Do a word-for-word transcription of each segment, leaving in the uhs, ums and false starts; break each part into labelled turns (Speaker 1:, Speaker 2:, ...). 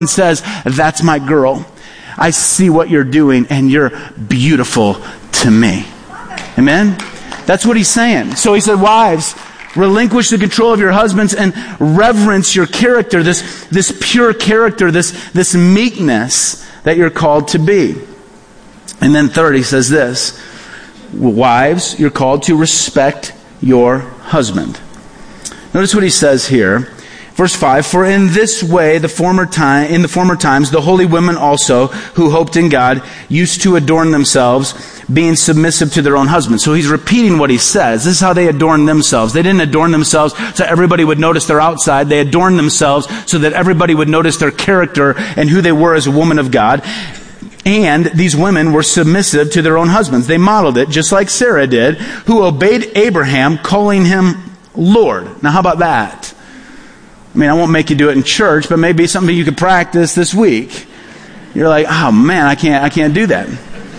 Speaker 1: says, that's my girl. I see what you're doing and you're beautiful to me. Amen? That's what he's saying. So he said, wives, relinquish the control of your husbands and reverence your character, this, this pure character, this, this meekness that you're called to be. And then third, he says this, wives, you're called to respect your husband. Notice what he says here. Verse five, for in this way, the former time, in the former times, the holy women also, who hoped in God, used to adorn themselves, being submissive to their own husbands. So he's repeating what he says. This is how they adorned themselves. They didn't adorn themselves so everybody would notice their outside. They adorned themselves so that everybody would notice their character and who they were as a woman of God. And these women were submissive to their own husbands. They modeled it just like Sarah did, who obeyed Abraham, calling him Lord. Now how about that? I mean, I won't make you do it in church, but maybe something you could practice this week. You're like, oh man, I can't, I can't do that.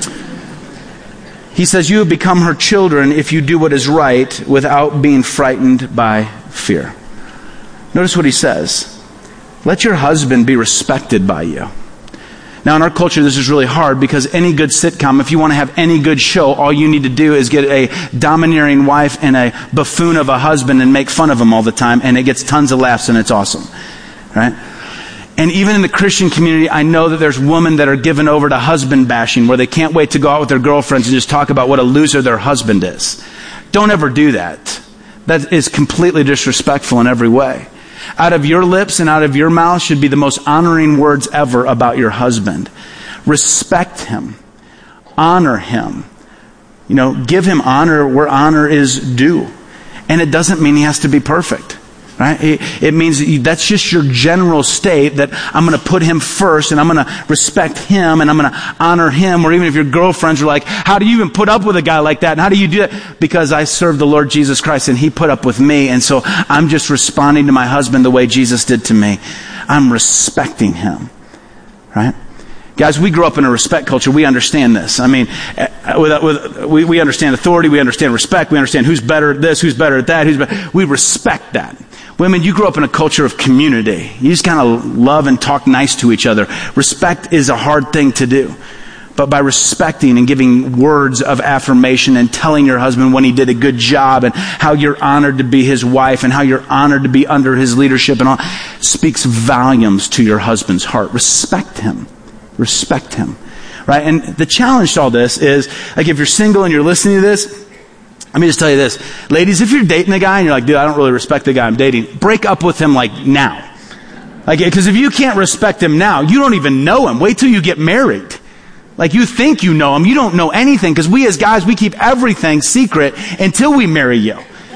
Speaker 1: He says, you have become her children if you do what is right without being frightened by fear. Notice what he says. Let your husband be respected by you. Now, in our culture, this is really hard because any good sitcom, if you want to have any good show, all you need to do is get a domineering wife and a buffoon of a husband and make fun of him all the time, and it gets tons of laughs and it's awesome. Right? And even in the Christian community, I know that there's women that are given over to husband bashing where they can't wait to go out with their girlfriends and just talk about what a loser their husband is. Don't ever do that. That is completely disrespectful in every way. Out of your lips and out of your mouth should be the most honoring words ever about your husband. Respect him. Honor him. You know, give him honor where honor is due. And it doesn't mean he has to be perfect. Right? It, it means that's just your general state that I'm going to put him first and I'm going to respect him and I'm going to honor him. Or even if your girlfriends are like, how do you even put up with a guy like that? And how do you do that? Because I serve the Lord Jesus Christ and he put up with me. And so I'm just responding to my husband the way Jesus did to me. I'm respecting him. Right? Guys, we grew up in a respect culture. We understand this. I mean, with, with, we, we understand authority. We understand respect. We understand who's better at this, who's better at that. Who's better. We respect that. Women, you grew up in a culture of community. You just kind of love and talk nice to each other. Respect is a hard thing to do. But by respecting and giving words of affirmation and telling your husband when he did a good job and how you're honored to be his wife and how you're honored to be under his leadership and all, speaks volumes to your husband's heart. Respect him. Respect him. Right? And the challenge to all this is, like if you're single and you're listening to this, let me just tell you this. Ladies, if you're dating a guy and you're like, dude, I don't really respect the guy I'm dating, break up with him like now. Like, because if you can't respect him now, you don't even know him. Wait till you get married. Like you think you know him. You don't know anything because we as guys, we keep everything secret until we marry you.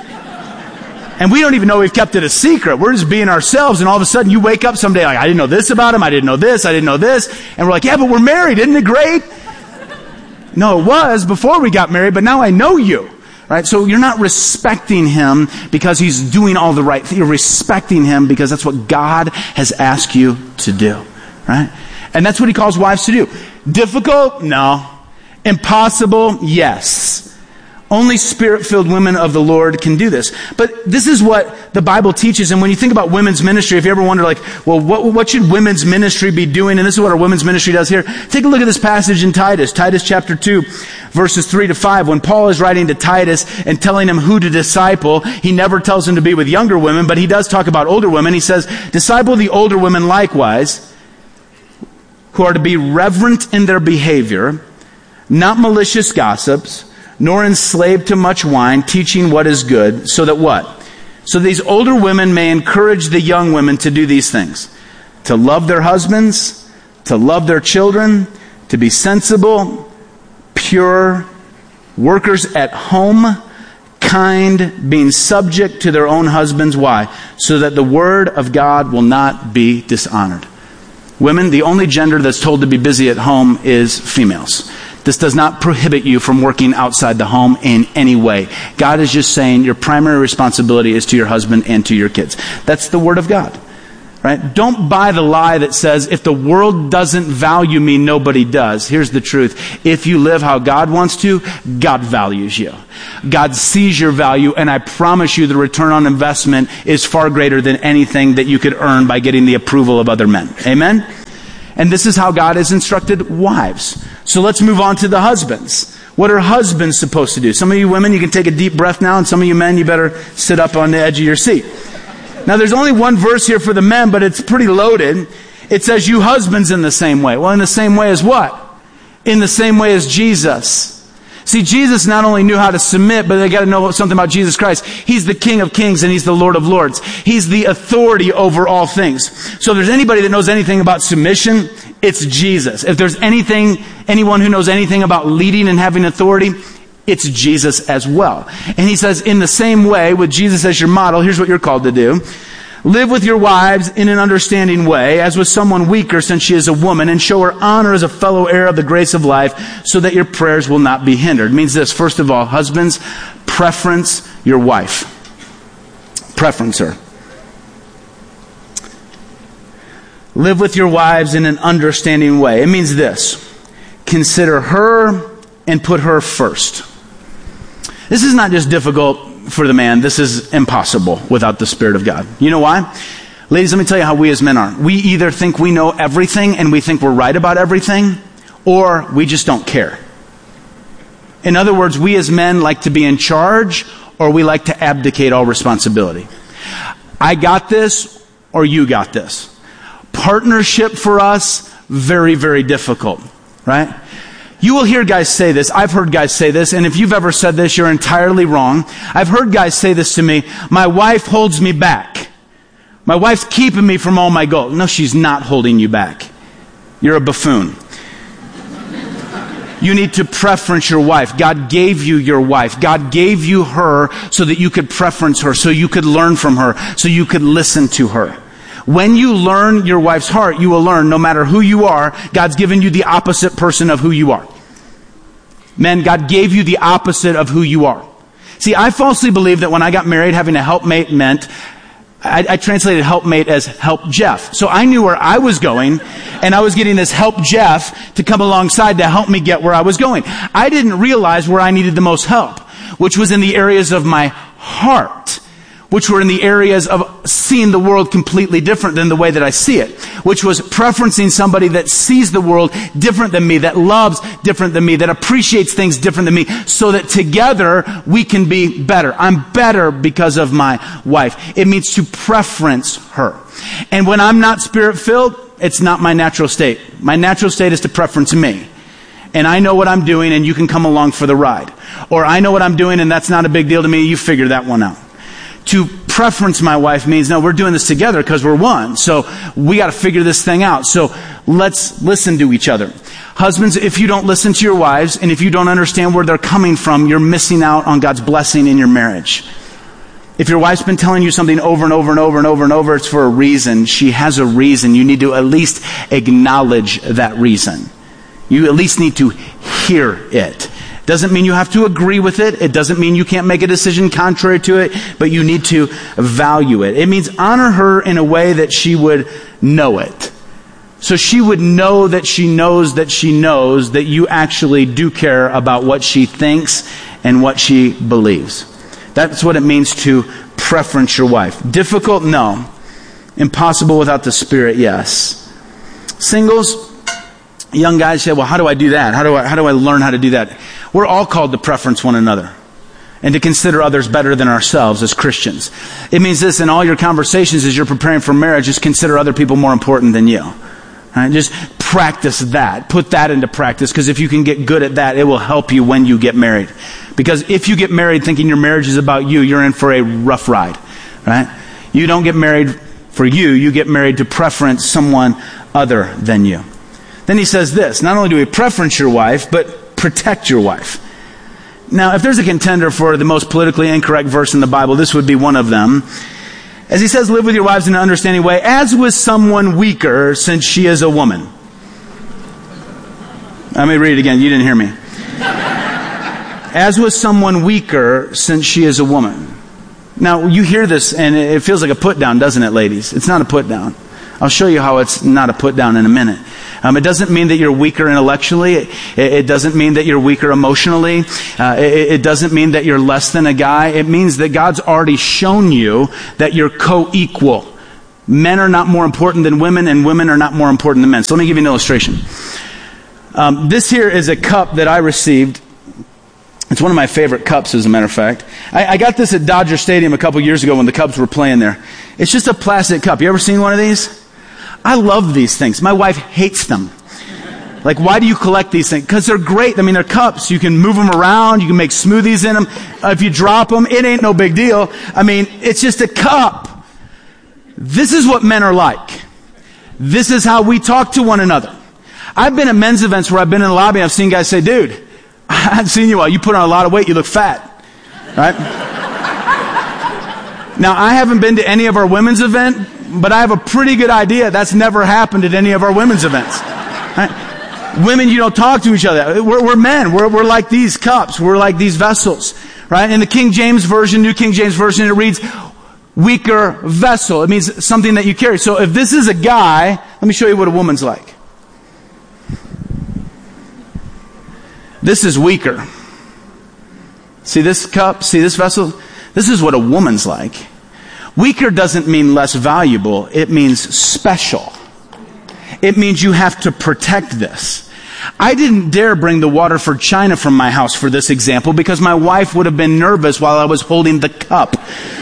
Speaker 1: And we don't even know we've kept it a secret. We're just being ourselves and all of a sudden you wake up someday like, I didn't know this about him. I didn't know this. I didn't know this. And we're like, yeah, but we're married. Isn't it great? No, it was before we got married, but now I know you. Right? So you're not respecting him because he's doing all the right thing. You're respecting him because that's what God has asked you to do. Right? And that's what he calls wives to do. Difficult? No. Impossible? Yes. Only Spirit-filled women of the Lord can do this. But this is what the Bible teaches. And when you think about women's ministry, if you ever wonder like, well, what, what should women's ministry be doing? And this is what our women's ministry does here. Take a look at this passage in Titus. Titus chapter two, verses three to five. When Paul is writing to Titus and telling him who to disciple, he never tells him to be with younger women, but he does talk about older women. He says, disciple the older women likewise, who are to be reverent in their behavior, not malicious gossips, nor enslaved to much wine, teaching what is good, so that what? So these older women may encourage the young women to do these things. To love their husbands, to love their children, to be sensible, pure, workers at home, kind, being subject to their own husbands. Why? So that the word of God will not be dishonored. Women, the only gender that's told to be busy at home is females. This does not prohibit you from working outside the home in any way. God is just saying your primary responsibility is to your husband and to your kids. That's the word of God. Right? Don't buy the lie that says, if the world doesn't value me, nobody does. Here's the truth. If you live how God wants to, God values you. God sees your value, and I promise you the return on investment is far greater than anything that you could earn by getting the approval of other men. Amen? And this is how God has instructed wives. So let's move on to the husbands. What are husbands supposed to do? Some of you women, you can take a deep breath now, and some of you men, you better sit up on the edge of your seat. Now, there's only one verse here for the men, but it's pretty loaded. It says, you husbands in the same way. Well, in the same way as what? In the same way as Jesus. See, Jesus not only knew how to submit, but they got to know something about Jesus Christ. He's the King of Kings and He's the Lord of Lords. He's the authority over all things. So if there's anybody that knows anything about submission, it's Jesus. If there's anything, anyone who knows anything about leading and having authority, it's Jesus as well. And He says, in the same way, with Jesus as your model, here's what you're called to do. Live with your wives in an understanding way, as with someone weaker, since she is a woman, and show her honor as a fellow heir of the grace of life, so that your prayers will not be hindered. It means this, first of all, husbands, preference your wife. Preference her. Live with your wives in an understanding way. It means this, consider her and put her first. This is not just difficult for the man. This is impossible without the Spirit of God. You know why? Ladies, let me tell you how we as men are. We either think we know everything and we think we're right about everything, or we just don't care. In other words, we as men like to be in charge, or we like to abdicate all responsibility. I got this, or you got this. Partnership for us, very, very difficult, right? You will hear guys say this. I've heard guys say this, and if you've ever said this, you're entirely wrong. I've heard guys say this to me. My wife holds me back. My wife's keeping me from all my goals. No, she's not holding you back. You're a buffoon. You need to preference your wife. God gave you your wife. God gave you her so that you could preference her, so you could learn from her, so you could listen to her. When you learn your wife's heart, you will learn no matter who you are, God's given you the opposite person of who you are. Men, God gave you the opposite of who you are. See, I falsely believed that when I got married, having a helpmate meant, I, I translated helpmate as help Jeff. So I knew where I was going, and I was getting this help Jeff to come alongside to help me get where I was going. I didn't realize where I needed the most help, which was in the areas of my heart, which were in the areas of seeing the world completely different than the way that I see it, which was preferencing somebody that sees the world different than me, that loves different than me, that appreciates things different than me, so that together we can be better. I'm better because of my wife. It means to preference her. And when I'm not Spirit-filled, it's not my natural state. My natural state is to preference me. And I know what I'm doing, and you can come along for the ride. Or I know what I'm doing, and that's not a big deal to me. You figure that one out. To preference my wife means, no, we're doing this together because we're one. So we got to figure this thing out. So let's listen to each other. Husbands, if you don't listen to your wives and if you don't understand where they're coming from, you're missing out on God's blessing in your marriage. If your wife's been telling you something over and over and over and over and over, it's for a reason. She has a reason. You need to at least acknowledge that reason. You at least need to hear it. Doesn't mean you have to agree with it. It doesn't mean you can't make a decision contrary to it, but you need to value it. It means honor her in a way that she would know it. So she would know that she knows that she knows that you actually do care about what she thinks and what she believes. That's what it means to preference your wife. Difficult? No. Impossible without the Spirit? Yes. Singles? Young guys say, well, how do I do that? How do I, how do I learn how to do that? We're all called to preference one another and to consider others better than ourselves as Christians. It means this in all your conversations as you're preparing for marriage, just consider other people more important than you. Right? Just practice that. Put that into practice, because if you can get good at that, it will help you when you get married. Because if you get married thinking your marriage is about you, you're in for a rough ride. Right? You don't get married for you. You get married to preference someone other than you. Then he says this, not only do we preference your wife, but protect your wife. Now, if there's a contender for the most politically incorrect verse in the Bible, this would be one of them. As he says, live with your wives in an understanding way, as with someone weaker, since she is a woman. Let me read it again. You didn't hear me. As with someone weaker, since she is a woman. Now, you hear this, and it feels like a put down, doesn't it, ladies? It's not a put down. I'll show you how it's not a put down in a minute. Um, it doesn't mean that you're weaker intellectually. It, it doesn't mean that you're weaker emotionally. Uh, it, it doesn't mean that you're less than a guy. It means that God's already shown you that you're co-equal. Men are not more important than women, and women are not more important than men. So let me give you an illustration. Um, this here is a cup that I received. It's one of my favorite cups, as a matter of fact. I, I got this at Dodger Stadium a couple years ago when the Cubs were playing there. It's just a plastic cup. You ever seen one of these? I love these things. My wife hates them. Like, why do you collect these things? Because they're great. I mean, they're cups. You can move them around. You can make smoothies in them. Uh, if you drop them, it ain't no big deal. I mean, it's just a cup. This is what men are like. This is how we talk to one another. I've been at men's events where I've been in the lobby and I've seen guys say, dude, I haven't seen you all. You put on a lot of weight. You look fat. Right? Now, I haven't been to any of our women's event, but I have a pretty good idea that's never happened at any of our women's events. Right? Women, you don't talk to each other. We're, we're men. We're, we're like these cups. We're like these vessels. Right? In the King James Version, New King James Version, it reads, weaker vessel. It means something that you carry. So if this is a guy, let me show you what a woman's like. This is weaker. See this cup? See this vessel? This is what a woman's like. Weaker doesn't mean less valuable. It means special. It means you have to protect this. I didn't dare bring the Waterford china from my house for this example because my wife would have been nervous while I was holding the cup.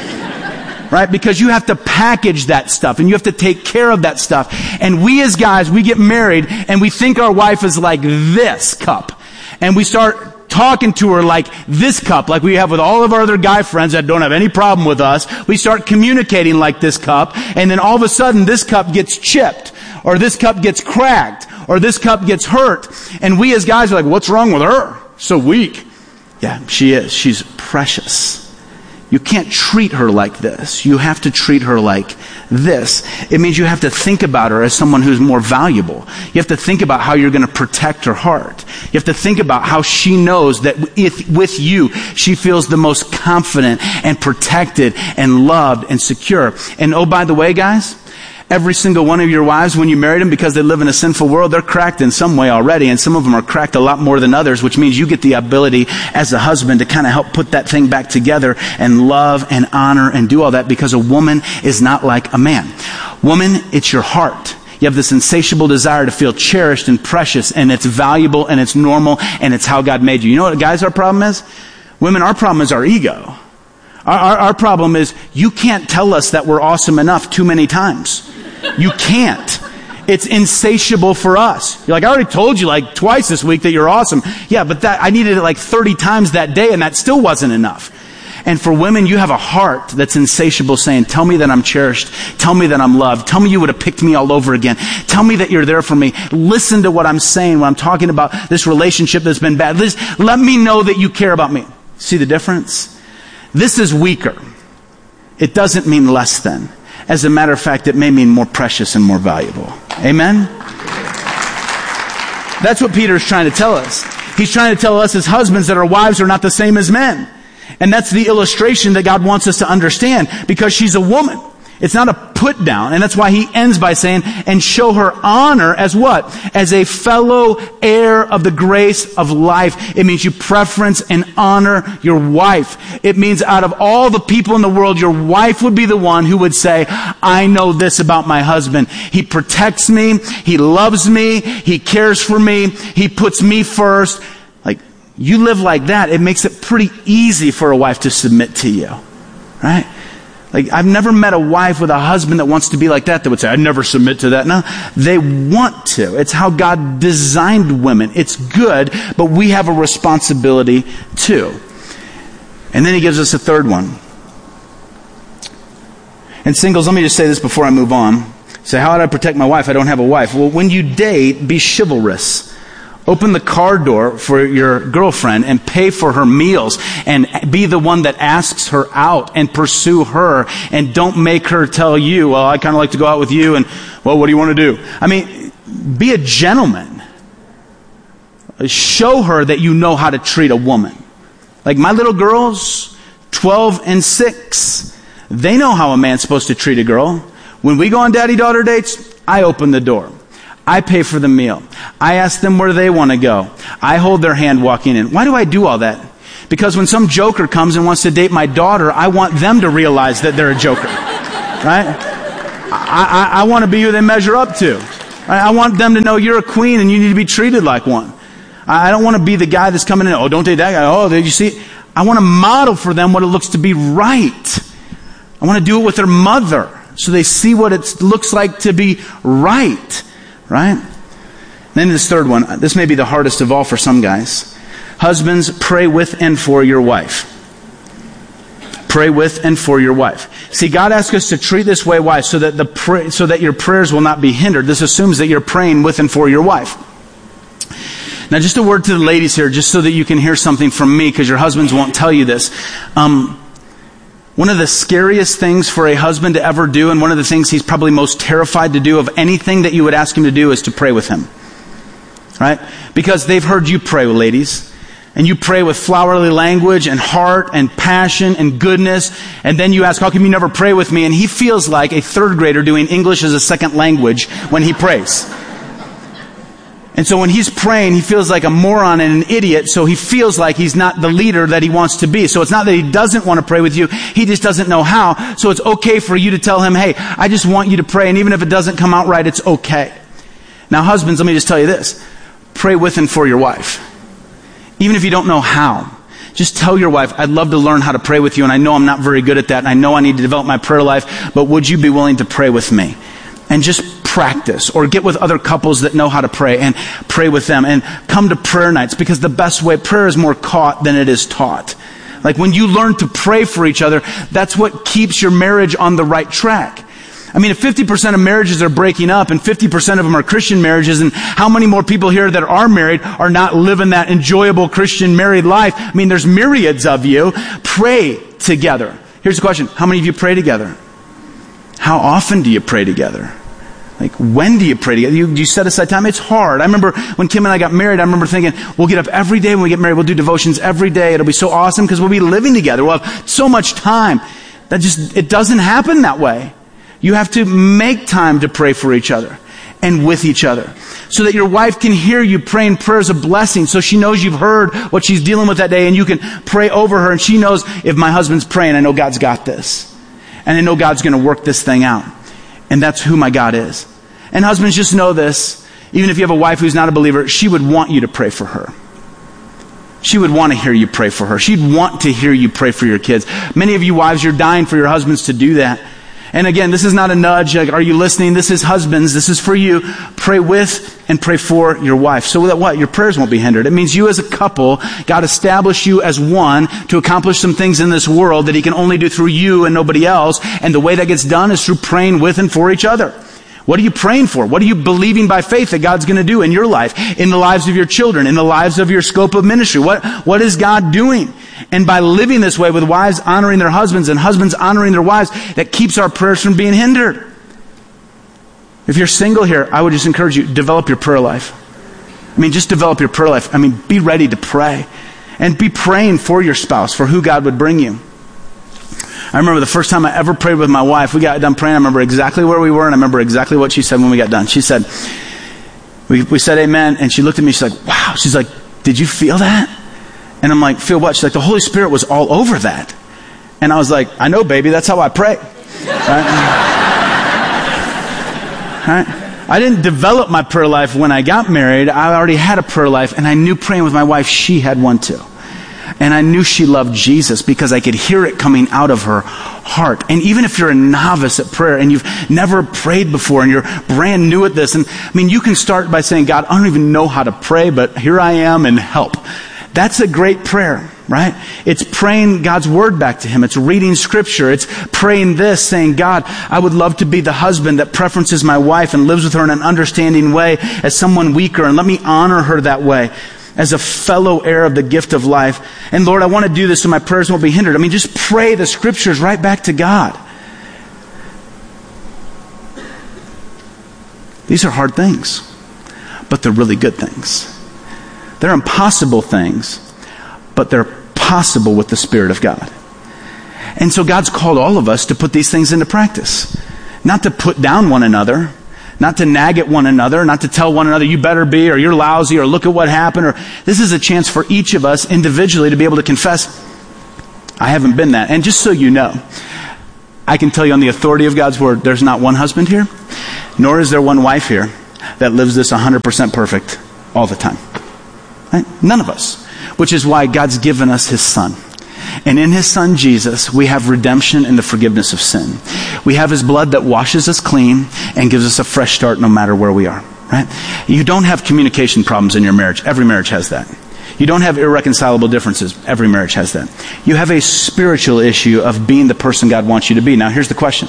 Speaker 1: Right? Because you have to package that stuff and you have to take care of that stuff. And we as guys, we get married and we think our wife is like this cup. And we start talking to her like this cup, like we have with all of our other guy friends that don't have any problem with us. We start communicating like this cup, and then all of a sudden this cup gets chipped, or this cup gets cracked, or this cup gets hurt. And we as guys are like, what's wrong with her? So weak. Yeah, she is. She's precious. You can't treat her like this. You have to treat her like this. It means you have to think about her as someone who's more valuable. You have to think about how you're going to protect her heart. You have to think about how she knows that if, with you, she feels the most confident and protected and loved and secure. And oh, by the way, guys, every single one of your wives, when you married them, because they live in a sinful world, they're cracked in some way already, and some of them are cracked a lot more than others, which means you get the ability as a husband to kind of help put that thing back together and love and honor and do all that, because a woman is not like a man. Woman, it's your heart. You have this insatiable desire to feel cherished and precious, and it's valuable, and it's normal, and it's how God made you. You know what, guys, our problem is? Women, our problem is our ego. Our, our, our problem is you can't tell us that we're awesome enough too many times. You can't. It's insatiable for us. You're like, I already told you like twice this week that you're awesome. Yeah, but that I needed it like thirty times that day, and that still wasn't enough. And for women, you have a heart that's insatiable, saying, tell me that I'm cherished. Tell me that I'm loved. Tell me you would have picked me all over again. Tell me that you're there for me. Listen to what I'm saying when I'm talking about this relationship that's been bad. Let me know that you care about me. See the difference? This is weaker. It doesn't mean less than. As a matter of fact, it may mean more precious and more valuable. Amen? That's what Peter is trying to tell us. He's trying to tell us as husbands that our wives are not the same as men. And that's the illustration that God wants us to understand, because she's a woman. It's not a put down. And that's why he ends by saying, and show her honor as what? As a fellow heir of the grace of life. It means you preference and honor your wife. It means out of all the people in the world, your wife would be the one who would say, I know this about my husband. He protects me. He loves me. He cares for me. He puts me first. Like, you live like that, it makes it pretty easy for a wife to submit to you. Right? Like, I've never met a wife with a husband that wants to be like that, that would say, I'd never submit to that. No, they want to. It's how God designed women. It's good, but we have a responsibility too. And then he gives us a third one. And singles, let me just say this before I move on. Say, how do I protect my wife? I don't have a wife. Well, when you date, be chivalrous. Open the car door for your girlfriend and pay for her meals, and be the one that asks her out and pursue her, and don't make her tell you, well, I kind of like to go out with you, and, well, what do you want to do? I mean, be a gentleman. Show her that you know how to treat a woman. Like my little girls, twelve and six, they know how a man's supposed to treat a girl. When we go on daddy-daughter dates, I open the door. I pay for the meal. I ask them where they want to go. I hold their hand walking in. Why do I do all that? Because when some joker comes and wants to date my daughter, I want them to realize that they're a joker. Right? I, I, I want to be who they measure up to. Right? I want them to know you're a queen and you need to be treated like one. I don't want to be the guy that's coming in, oh, don't date that guy. Oh, did you see? I want to model for them what it looks to be right. I want to do it with their mother so they see what it looks like to be right. Right? Then this third one, this may be the hardest of all for some guys. Husbands, pray with and for your wife. Pray with and for your wife. See, God asks us to treat this way, why? So that the pray, so that your prayers will not be hindered. This assumes that you're praying with and for your wife. Now, just a word to the ladies here, just so that you can hear something from me, because your husbands won't tell you this. Um, one of the scariest things for a husband to ever do, and one of the things he's probably most terrified to do of anything that you would ask him to do, is to pray with him. Right? Because they've heard you pray, ladies. And you pray with flowery language and heart and passion and goodness. And then you ask, how come you never pray with me? And he feels like a third grader doing English as a second language when he prays. And so when he's praying, he feels like a moron and an idiot, so he feels like he's not the leader that he wants to be. So it's not that he doesn't want to pray with you, he just doesn't know how. So it's okay for you to tell him, hey, I just want you to pray, and even if it doesn't come out right, it's okay. Now husbands, let me just tell you this. Pray with and for your wife. Even if you don't know how. Just tell your wife, I'd love to learn how to pray with you, and I know I'm not very good at that, and I know I need to develop my prayer life, but would you be willing to pray with me? And just practice, or get with other couples that know how to pray and pray with them, and come to prayer nights, because the best way, prayer is more caught than it is taught. Like when you learn to pray for each other, that's what keeps your marriage on the right track. I mean, if fifty percent of marriages are breaking up and fifty percent of them are Christian marriages, and how many more people here that are married are not living that enjoyable Christian married life? I mean, there's myriads of you. Pray together. Here's the question. How many of you pray together? How often do you pray together? Like, when do you pray together? You, you set aside time? It's hard. I remember when Kim and I got married, I remember thinking, we'll get up every day when we get married. We'll do devotions every day. It'll be so awesome because we'll be living together. We'll have so much time. That just, it doesn't happen that way. You have to make time to pray for each other and with each other, so that your wife can hear you praying prayers of blessing, so she knows you've heard what she's dealing with that day, and you can pray over her, and she knows, if my husband's praying, I know God's got this. And I know God's going to work this thing out. And that's who my God is. And husbands, just know this. Even if you have a wife who's not a believer, she would want you to pray for her. She would want to hear you pray for her. She'd want to hear you pray for your kids. Many of you wives, you're dying for your husbands to do that. And again, this is not a nudge. Like, are you listening? This is husbands. This is for you. Pray with and pray for your wife. So that what? Your prayers won't be hindered. It means you as a couple, God established you as one to accomplish some things in this world that He can only do through you and nobody else. And the way that gets done is through praying with and for each other. What are you praying for? What are you believing by faith that God's going to do in your life, in the lives of your children, in the lives of your scope of ministry? What, what is God doing? And by living this way, with wives honoring their husbands and husbands honoring their wives, that keeps our prayers from being hindered. If you're single here, I would just encourage you, develop your prayer life. I mean, just develop your prayer life. I mean, be ready to pray. And be praying for your spouse, for who God would bring you. I remember the first time I ever prayed with my wife, we got done praying, I remember exactly where we were, and I remember exactly what she said when we got done. She said, we, we said amen, and she looked at me, she's like, wow. She's like, did you feel that? And I'm like, feel what? She's like, the Holy Spirit was all over that. And I was like, I know, baby, that's how I pray. Right? Right? I didn't develop my prayer life when I got married. I already had a prayer life, and I knew praying with my wife, she had one too. And I knew she loved Jesus because I could hear it coming out of her heart. And even if you're a novice at prayer and you've never prayed before and you're brand new at this, and I mean, you can start by saying, God, I don't even know how to pray, but here I am and help. That's a great prayer, right? It's praying God's word back to Him. It's reading scripture. It's praying this, saying, God, I would love to be the husband that preferences my wife and lives with her in an understanding way as someone weaker, and let me honor her that way, as a fellow heir of the gift of life. And Lord, I want to do this so my prayers won't be hindered. I mean, just pray the scriptures right back to God. These are hard things, but they're really good things. They're impossible things, but they're possible with the Spirit of God. And so God's called all of us to put these things into practice. not to put down one another, not to nag at one another, not to tell one another, you better be, or you're lousy, or look at what happened. Or this is a chance for each of us individually to be able to confess, I haven't been that. And just so you know, I can tell you on the authority of God's word, there's not one husband here, nor is there one wife here that lives this one hundred percent perfect all the time. Right? None of us. Which is why God's given us His Son. And in His Son, Jesus, we have redemption and the forgiveness of sin. We have His blood that washes us clean and gives us a fresh start no matter where we are. Right? You don't have communication problems in your marriage. Every marriage has that. You don't have irreconcilable differences. Every marriage has that. You have a spiritual issue of being the person God wants you to be. Now, here's the question.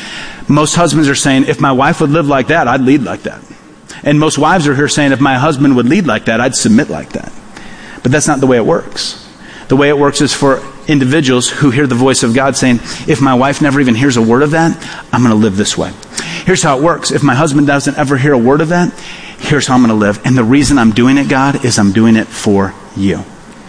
Speaker 1: Most husbands are saying, if my wife would live like that, I'd lead like that. And most wives are here saying, if my husband would lead like that, I'd submit like that. But that's not the way it works. The way it works is for individuals who hear the voice of God saying, if my wife never even hears a word of that, I'm going to live this way. Here's how it works. If my husband doesn't ever hear a word of that, here's how I'm going to live. And the reason I'm doing it, God, is I'm doing it for you.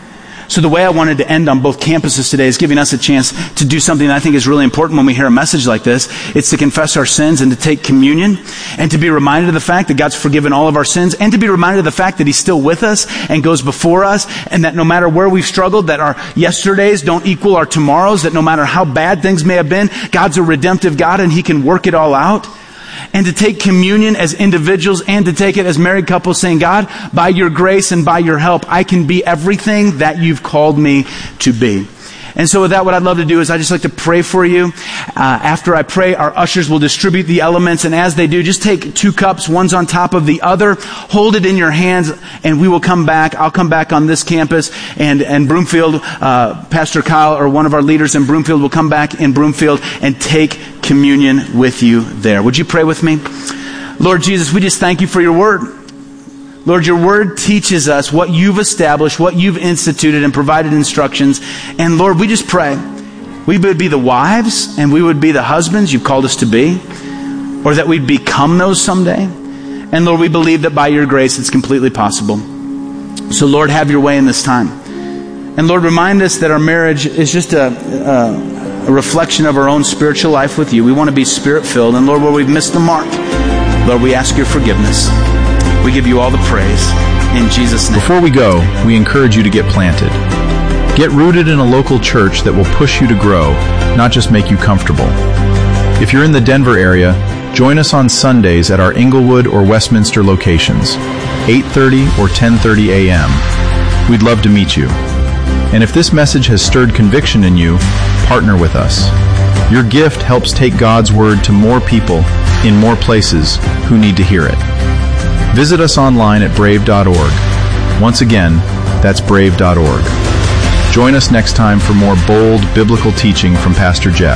Speaker 1: So the way I wanted to end on both campuses today is giving us a chance to do something that I think is really important when we hear a message like this. It's to confess our sins and to take communion and to be reminded of the fact that God's forgiven all of our sins and to be reminded of the fact that He's still with us and goes before us and that no matter where we've struggled, that our yesterdays don't equal our tomorrows, that no matter how bad things may have been, God's a redemptive God and He can work it all out. And to take communion as individuals and to take it as married couples saying, God, by your grace and by your help, I can be everything that you've called me to be. And so with that, what I'd love to do is I'd just like to pray for you. Uh, after I pray, our ushers will distribute the elements. And as they do, just take two cups, one's on top of the other. Hold it in your hands, and we will come back. I'll come back on this campus. And, and Broomfield, uh, Pastor Kyle or one of our leaders in Broomfield will come back in Broomfield and take communion with you there. Would you pray with me? Lord Jesus, we just thank you for your word. Lord, your word teaches us what you've established, what you've instituted and provided instructions. And Lord, we just pray we would be the wives and we would be the husbands you've called us to be, or that we'd become those someday. And Lord, we believe that by your grace it's completely possible. So Lord, have your way in this time. And Lord, remind us that our marriage is just a, a, a reflection of our own spiritual life with you. We want to be spirit-filled. And Lord, where we've missed the mark, Lord, we ask your forgiveness. We give you all the praise in Jesus' name.
Speaker 2: Before we go, we encourage you to get planted. Get rooted in a local church that will push you to grow, not just make you comfortable. If you're in the Denver area, join us on Sundays at our Inglewood or Westminster locations, eight thirty or ten thirty a.m. We'd love to meet you. And if this message has stirred conviction in you, partner with us. Your gift helps take God's word to more people in more places who need to hear it. Visit us online at brave dot org. Once again, that's brave dot org. Join us next time for more bold biblical teaching from Pastor Jeff.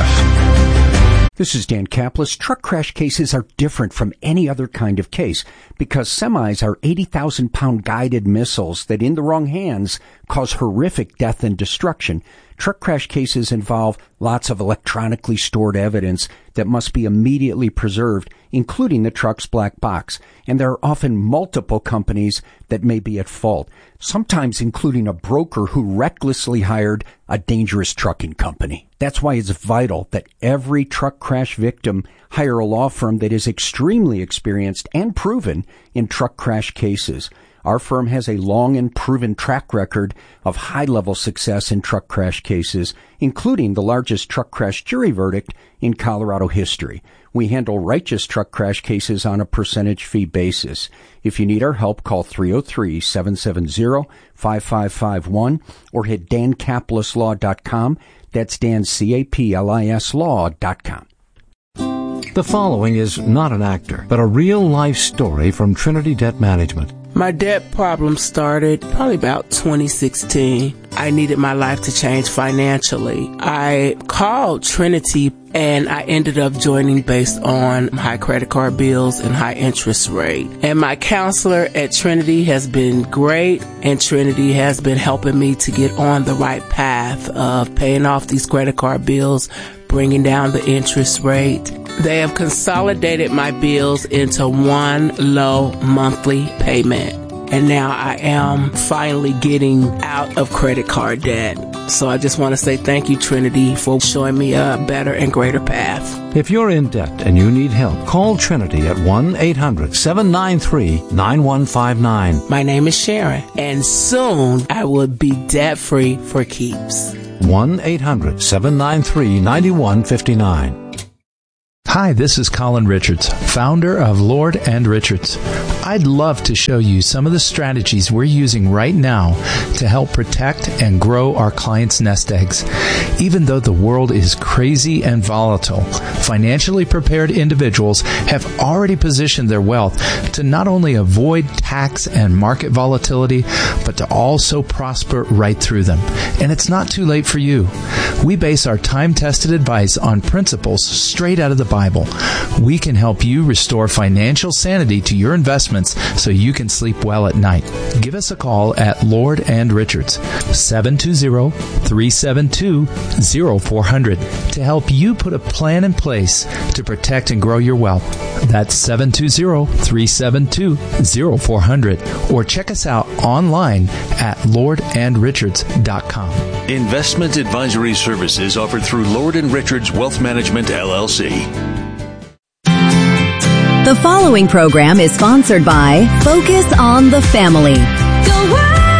Speaker 3: This is Dan Kaplis. Truck crash cases are different from any other kind of case because semis are eighty thousand pound guided missiles that in the wrong hands cause horrific death and destruction. Truck crash cases involve lots of electronically stored evidence that must be immediately preserved, including the truck's black box. And there are often multiple companies that may be at fault, sometimes including a broker who recklessly hired a dangerous trucking company. That's why it's vital that every truck crash victim hire a law firm that is extremely experienced and proven in truck crash cases. Our firm has a long and proven track record of high-level success in truck crash cases, including the largest truck crash jury verdict in Colorado history. We handle righteous truck crash cases on a percentage fee basis. If you need our help, call three oh three, seven seven zero, five five five one or hit dan caplis law dot com. That's Dan, C A P L I S law dot com.
Speaker 4: The following is not an actor, but a real-life story from Trinity Debt Management.
Speaker 5: My debt problem started probably about twenty sixteen. I needed my life to change financially. I called Trinity and I ended up joining based on high credit card bills and high interest rate. And my counselor at Trinity has been great, and Trinity has been helping me to get on the right path of paying off these credit card bills, bringing down the interest rate. They have consolidated my bills into one low monthly payment. And now I am finally getting out of credit card debt. So I just want to say thank you, Trinity, for showing me a better and greater path.
Speaker 4: If you're in debt and you need help, call Trinity at one eight hundred seven nine three nine one five nine.
Speaker 5: My name is Sharon, and soon I will be debt-free for keeps.
Speaker 4: one eight hundred seven nine three nine one five nine.
Speaker 2: Hi, this is Colin Richards, founder of Lord and Richards. I'd love to show you some of the strategies we're using right now to help protect and grow our clients' nest eggs. Even though the world is crazy and volatile, financially prepared individuals have already positioned their wealth to not only avoid tax and market volatility, but to also prosper right through them. And it's not too late for you. We base our time-tested advice on principles straight out of the Bible. We can help you restore financial sanity to your investments so you can sleep well at night. Give us a call at Lord and Richards, seven two zero, three seven two, zero four zero zero, to help you put a plan in place to protect and grow your wealth. That's seven two zero, three seven two, zero four zero zero. Or check us out online at lord and richards dot com.
Speaker 6: Investment advisory services offered through Lord and Richards Wealth Management, L L C.
Speaker 7: The following program is sponsored by Focus on the Family. Go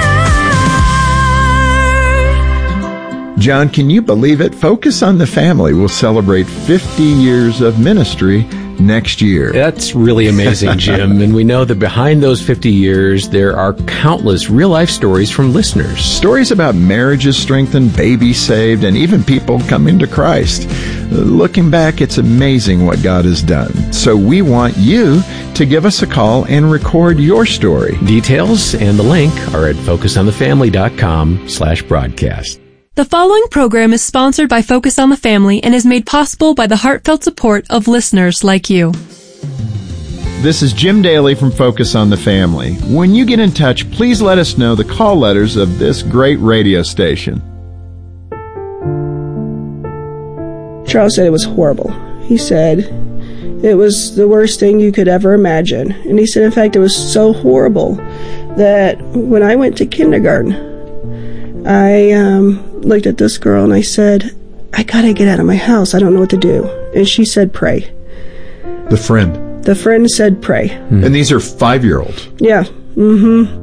Speaker 7: Word!
Speaker 8: John, can you believe it? Focus on the Family will celebrate fifty years of ministry next year.
Speaker 9: That's really amazing, Jim. And we know that behind those fifty years, there are countless real-life stories from listeners.
Speaker 8: Stories about marriages strengthened, babies saved, and even people coming to Christ. Looking back, it's amazing what God has done. So we want you to give us a call and record your story.
Speaker 9: Details and the link are at focusonthefamily.com slash broadcast.
Speaker 10: The following program is sponsored by Focus on the Family and is made possible by the heartfelt support of listeners like you.
Speaker 8: This is Jim Daly from Focus on the Family. When you get in touch, please let us know the call letters of this great radio station.
Speaker 11: Charles said it was horrible. He said it was the worst thing you could ever imagine. And he said, in fact, it was so horrible that when I went to kindergarten, I um, looked at this girl and I said, I gotta get out of my house. I don't know what to do. And she said, pray.
Speaker 8: The friend.
Speaker 11: The friend said, pray.
Speaker 8: Hmm. And these are five-year-olds.
Speaker 11: Yeah. Mm-hmm.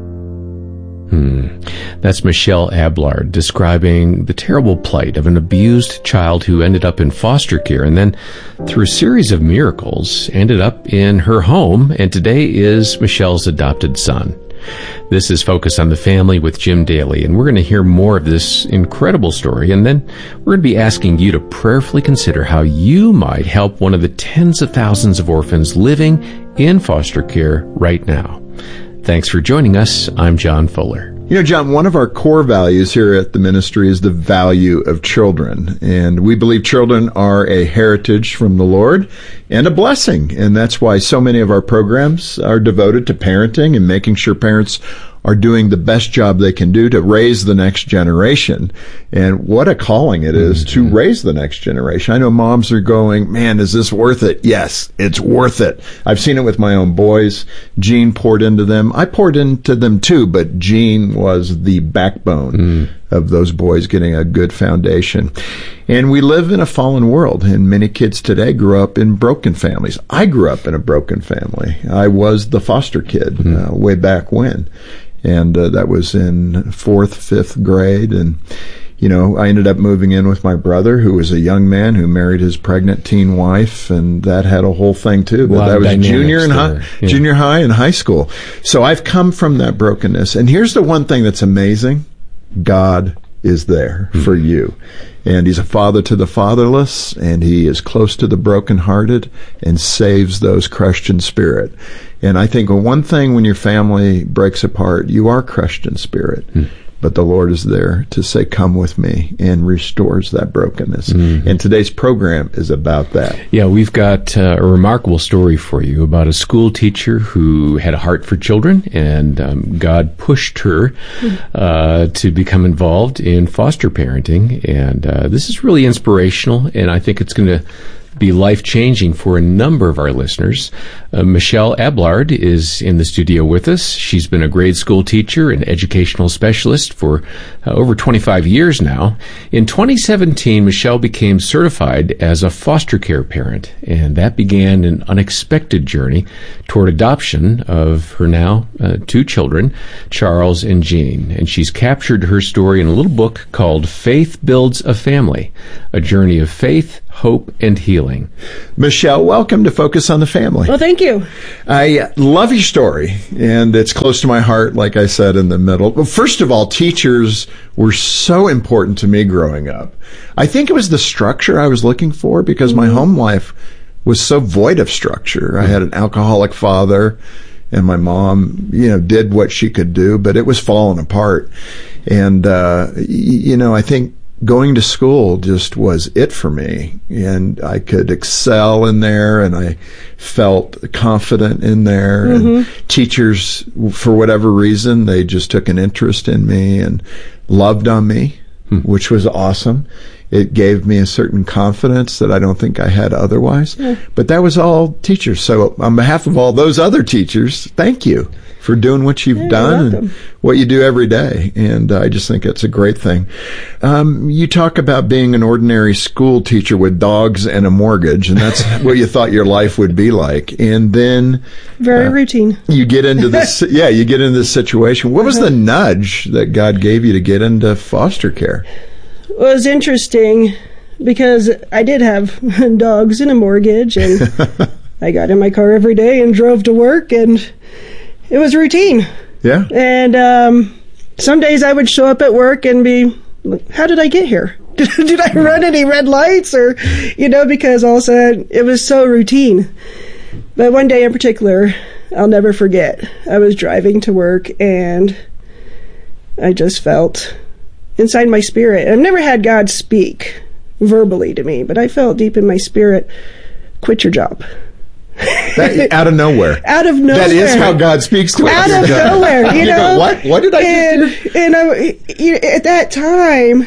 Speaker 9: Hmm. That's Michelle Ablard describing the terrible plight of an abused child who ended up in foster care and then, through a series of miracles, ended up in her home and today is Michelle's adopted son. This is Focus on the Family with Jim Daly, and we're going to hear more of this incredible story, and then we're going to be asking you to prayerfully consider how you might help one of the tens of thousands of orphans living in foster care right now. Thanks for joining us. I'm John Fuller.
Speaker 8: You know, John, one of our core values here at the ministry is the value of children. And we believe children are a heritage from the Lord and a blessing. And that's why so many of our programs are devoted to parenting and making sure parents are doing the best job they can do to raise the next generation. And what a calling it is mm-hmm. to raise the next generation. I know moms are going, man, is this worth it? Yes, it's worth it. I've seen it with my own boys. Jean poured into them. I poured into them too, but Jean was the backbone mm. of those boys getting a good foundation. And we live in a fallen world, and many kids today grew up in broken families. I grew up in a broken family. I was the foster kid mm. uh, way back when. And uh, that was in fourth, fifth grade. And, you know, I ended up moving in with my brother, who was a young man who married his pregnant teen wife. And that had a whole thing, too. But that was junior and high, yeah. junior high and high school. So I've come from that brokenness. And here's the one thing that's amazing. God is there mm. for you. And he's a father to the fatherless, and he is close to the brokenhearted and saves those crushed in spirit. And I think one thing when your family breaks apart, you are crushed in spirit. Mm. But the Lord is there to say, come with me, and restores that brokenness. Mm-hmm. And today's program is about that.
Speaker 9: Yeah, we've got uh, a remarkable story for you about a school teacher who had a heart for children, and um, God pushed her uh, to become involved in foster parenting. And uh, this is really inspirational, and I think it's going to be life-changing for a number of our listeners. Uh, Michelle Ablard is in the studio with us. She's been a grade school teacher and educational specialist for uh, over twenty-five years now. In twenty seventeen, Michelle became certified as a foster care parent, and that began an unexpected journey toward adoption of her now uh, two children, Charles and Jean. And she's captured her story in a little book called Faith Builds a Family, a journey of faith, hope, and healing.
Speaker 8: Michelle, welcome to Focus on the Family.
Speaker 11: Well, thank you.
Speaker 8: I love your story, and it's close to my heart, like I said in the middle. Well, first of all, teachers were so important to me growing up. I think it was the structure I was looking for, because mm-hmm. my home life was so void of structure. Mm-hmm. I had an alcoholic father, and my mom, you know, did what she could do, but it was falling apart. And, uh, you know, I think going to school just was it for me, and I could excel in there, and I felt confident in there. Mm-hmm. And teachers, for whatever reason, they just took an interest in me and loved on me, hmm. which was awesome. It gave me a certain confidence that I don't think I had otherwise. Yeah. But that was all teachers. So on behalf of all those other teachers, thank you for doing what you've yeah, done and what you do every day. And uh, I just think it's a great thing. Um, you talk about being an ordinary school teacher with dogs and a mortgage, and that's what you thought your life would be like. And then
Speaker 11: very uh, routine.
Speaker 8: You get into this, yeah, you get into this situation. What was uh-huh. the nudge that God gave you to get into foster care?
Speaker 11: It was interesting because I did have dogs and a mortgage, and I got in my car every day and drove to work, and it was routine.
Speaker 8: Yeah.
Speaker 11: And um, some days I would show up at work and be, how did I get here? Did, did I run any red lights? Or, you know, because all of a sudden it was so routine. But one day in particular, I'll never forget. I was driving to work, and I just felt inside my spirit. I've never had God speak verbally to me, but I felt deep in my spirit, quit your job.
Speaker 8: That, out of nowhere.
Speaker 11: Out of nowhere.
Speaker 8: That is how God speaks to us.
Speaker 11: Out of nowhere. You, you know,
Speaker 8: go, what? What did I
Speaker 11: and,
Speaker 8: just do?
Speaker 11: And I, you know, at that time,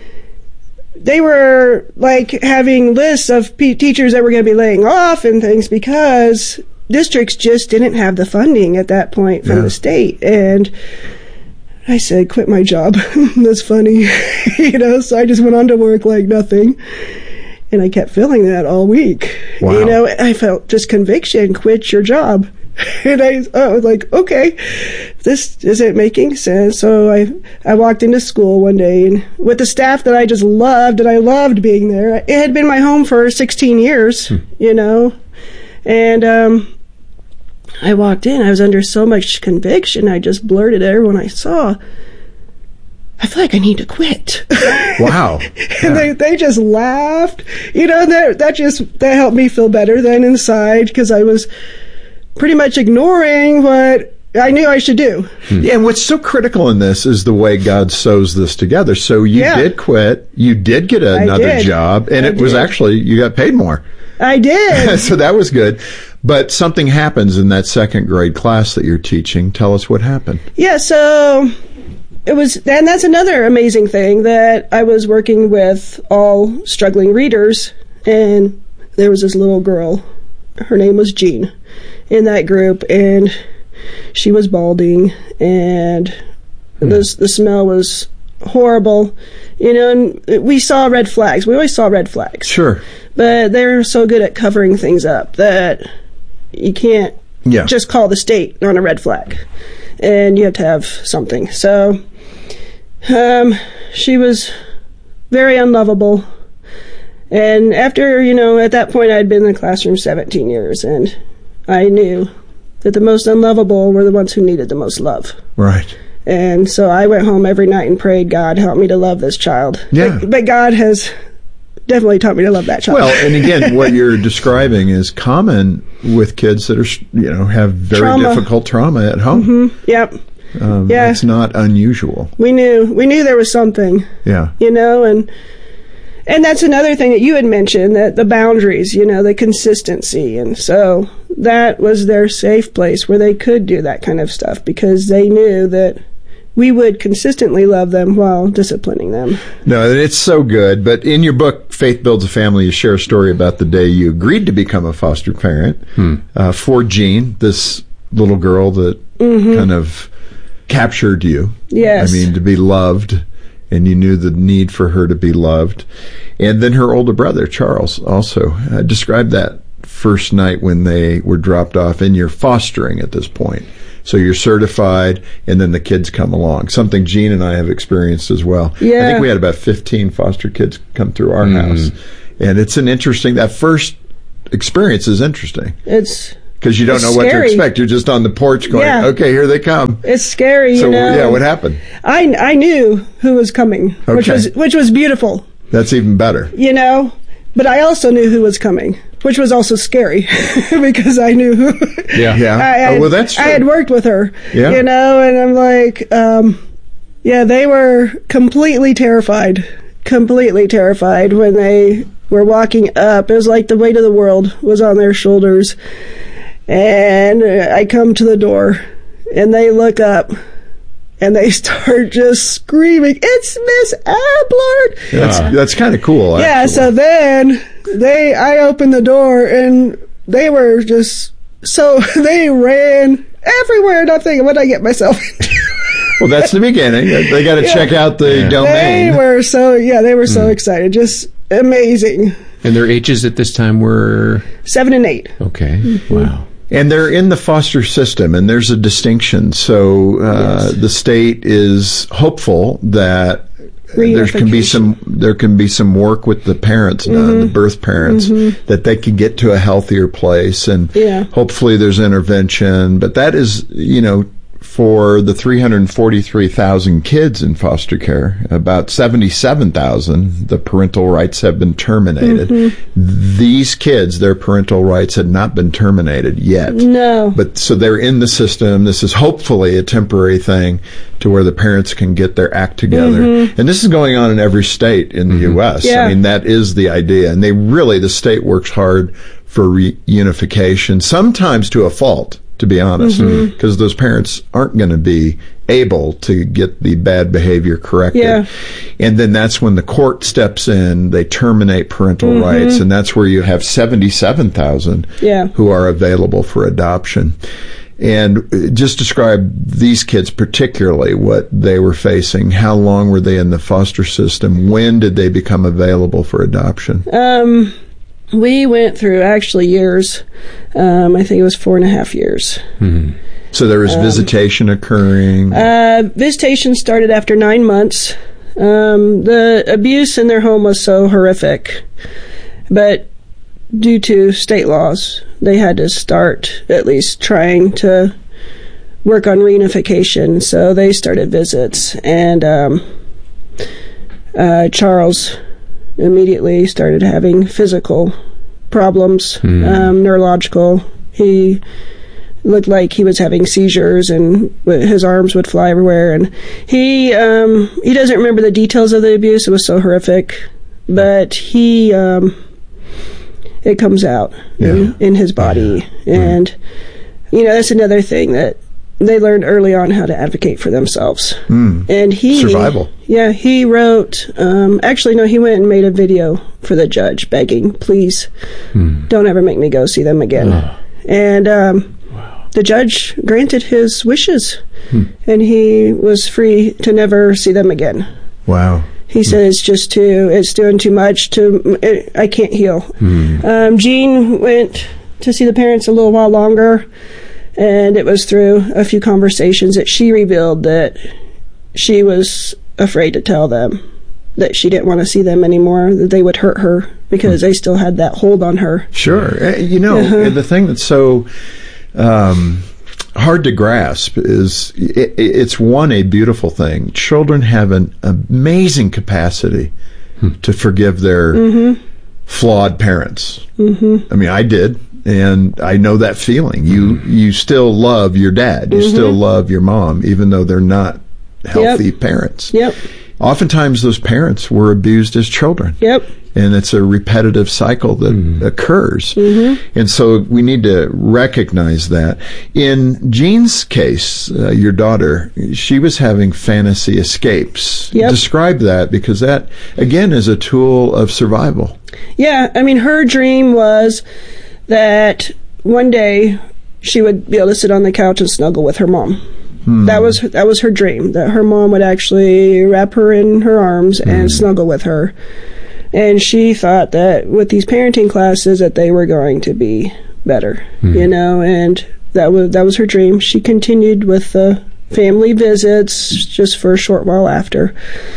Speaker 11: they were like having lists of p- teachers that were going to be laying off and things because districts just didn't have the funding at that point from yeah. the state. And I said, quit my job. That's funny. you know, so I just went on to work like nothing. And I kept feeling that all week.
Speaker 8: Wow.
Speaker 11: You know, I felt just conviction, quit your job. And I, I was like, okay, this isn't making sense. So I, I walked into school one day, and with the staff that I just loved, and I loved being there. It had been my home for sixteen years, hmm. you know. And um, I walked in, I was under so much conviction, I just blurted at everyone I saw, I feel like I need to quit.
Speaker 8: Wow.
Speaker 11: and yeah. they, they just laughed. You know, that that just, that helped me feel better than inside, because I was pretty much ignoring what I knew I should do.
Speaker 8: Hmm. Yeah, and what's so critical in this is the way God sews this together. So you yeah. did quit, you did get another
Speaker 11: did.
Speaker 8: job, and
Speaker 11: I
Speaker 8: it was
Speaker 11: did.
Speaker 8: actually, you got paid more.
Speaker 11: I did.
Speaker 8: So that was good. But something happens in that second grade class that you're teaching. Tell us what happened.
Speaker 11: Yeah, so it was, and that's another amazing thing, that I was working with all struggling readers, and there was this little girl, her name was Jean, in that group, and she was balding, and mm. the, the smell was horrible, you know, and we saw red flags. We always saw red flags.
Speaker 8: Sure.
Speaker 11: But they're so good at covering things up that you can't yeah. just call the state on a red flag, and you have to have something. So um, she was very unlovable. And after, you know, at that point I'd been in the classroom seventeen years, and I knew that the most unlovable were the ones who needed the most love.
Speaker 8: Right.
Speaker 11: And so I went home every night and prayed, God, help me to love this child.
Speaker 8: Yeah.
Speaker 11: But, but God has definitely taught me to love that child.
Speaker 8: Well, and again, what you're describing is common with kids that are, you know, have very trauma. difficult trauma at home.
Speaker 11: Mm-hmm. Yep.
Speaker 8: Um,
Speaker 11: yeah.
Speaker 8: It's not unusual.
Speaker 11: We knew, we knew there was something.
Speaker 8: Yeah.
Speaker 11: You know, and, and that's another thing that you had mentioned, that the boundaries, you know, the consistency. And so that was their safe place where they could do that kind of stuff, because they knew that we would consistently love them while disciplining them.
Speaker 8: No, it's so good. But in your book, Faith Builds a Family, you share a story about the day you agreed to become a foster parent hmm. uh, for Jean, this little girl that mm-hmm. kind of captured you.
Speaker 11: Yes.
Speaker 8: I mean, to be loved, and you knew the need for her to be loved. And then her older brother, Charles, also. Uh, describe that first night when they were dropped off, and you're fostering at this point. So you're certified, and then the kids come along. Something Jean and I have experienced as well.
Speaker 11: Yeah.
Speaker 8: I think we had about fifteen foster kids come through our mm. house. And it's an interesting, that first experience is interesting.
Speaker 11: It's
Speaker 8: because you don't know
Speaker 11: scary.
Speaker 8: what to expect. You're just on the porch going,
Speaker 11: yeah.
Speaker 8: okay, here they come.
Speaker 11: It's scary,
Speaker 8: so,
Speaker 11: you know.
Speaker 8: yeah, what happened?
Speaker 11: I, I knew who was coming, okay. which was which was beautiful.
Speaker 8: That's even better.
Speaker 11: You know, but I also knew who was coming, which was also scary because I knew who.
Speaker 8: Yeah, yeah.
Speaker 11: I had,
Speaker 8: oh, well, that's true.
Speaker 11: I had worked with her,
Speaker 8: yeah.
Speaker 11: you know, and I'm like, um, yeah, they were completely terrified, completely terrified when they were walking up. It was like the weight of the world was on their shoulders. And I come to the door, and they look up, and they start just screaming, "It's Miss Ablard!"
Speaker 8: Yeah, that's that's kind of cool.
Speaker 11: Yeah.
Speaker 8: Actually.
Speaker 11: So then they, I opened the door, and they were just so they ran everywhere. And I'm thinking, what did I get myself into?
Speaker 8: Well, that's the beginning. They got to yeah. check out the yeah. domain.
Speaker 11: They were so yeah, they were so mm. excited, just amazing.
Speaker 9: And their ages at this time were
Speaker 11: seven and eight.
Speaker 9: Okay. Mm-hmm. Wow.
Speaker 8: And they're in the foster system, and there's a distinction. So uh, yes. the state is hopeful that there can be some there can be some work with the parents done, mm-hmm. the birth parents, mm-hmm. that they can get to a healthier place, and
Speaker 11: yeah.
Speaker 8: hopefully there's intervention. But that is, you know, for the three hundred forty-three thousand kids in foster care, about seventy-seven thousand, the parental rights have been terminated. Mm-hmm. These kids, their parental rights had not been terminated yet.
Speaker 11: No.
Speaker 8: But so they're in the system. This is hopefully a temporary thing to where the parents can get their act together. Mm-hmm. And this is going on in every state in the mm-hmm. U S.
Speaker 11: Yeah.
Speaker 8: I mean, that is the idea. And they really, the state works hard for reunification, sometimes to a fault, to be honest, because mm-hmm. those parents aren't going to be able to get the bad behavior corrected.
Speaker 11: Yeah.
Speaker 8: And then that's when the court steps in, they terminate parental mm-hmm. rights, and that's where you have seventy-seven thousand
Speaker 11: yeah.
Speaker 8: who are available for adoption. And just describe these kids particularly, what they were facing. How long were they in the foster system? When did they become available for adoption?
Speaker 11: Um... We went through actually years. Um, I think it was four and a half years.
Speaker 8: Mm-hmm. So there was um, visitation occurring?
Speaker 11: Uh, visitation started after nine months. Um, the abuse in their home was so horrific. But due to state laws, they had to start at least trying to work on reunification. So they started visits. And um, uh, Charles immediately started having physical problems, mm. um, neurological. He looked like he was having seizures, and his arms would fly everywhere. And he um, he doesn't remember the details of the abuse. It was so horrific, but he um, it comes out yeah. in, in his body, yeah. and mm. you know, that's another thing that they learned early on, how to advocate for themselves.
Speaker 8: Mm.
Speaker 11: And he...
Speaker 8: Survival.
Speaker 11: Yeah, he wrote... Um, actually, no, he went and made a video for the judge begging, please, mm. don't ever make me go see them again. Oh. And um, wow. the judge granted his wishes, hmm. and he was free to never see them again.
Speaker 8: Wow.
Speaker 11: He said, it's just too... It's doing too much to... It, I can't heal. Hmm. Um, Jean went to see the parents a little while longer, and it was through a few conversations that she revealed that she was afraid to tell them that she didn't want to see them anymore, that they would hurt her because they still had that hold on her.
Speaker 8: Sure. You know, uh-huh. the thing that's so um, hard to grasp is it, it's, one, a beautiful thing. Children have an amazing capacity hmm. to forgive their mm-hmm. flawed parents. Mm-hmm. I mean, I did. And I know that feeling. You mm-hmm. you still love your dad. You mm-hmm. still love your mom, even though they're not healthy
Speaker 11: yep.
Speaker 8: parents.
Speaker 11: Yep.
Speaker 8: oftentimes those parents were abused as children.
Speaker 11: Yep.
Speaker 8: And it's a repetitive cycle that mm. occurs. Mm-hmm. And so we need to recognize that. In Jean's case, uh, your daughter, she was having fantasy escapes.
Speaker 11: Yep.
Speaker 8: Describe that, because that, again, is a tool of survival.
Speaker 11: Yeah. I mean, her dream was that one day she would be able to sit on the couch and snuggle with her mom. Hmm. That was that was her dream, that her mom would actually wrap her in her arms and hmm. snuggle with her. And she thought that with these parenting classes that they were going to be better, hmm. you know, and that was that was her dream. She continued with the family visits just for a short while after.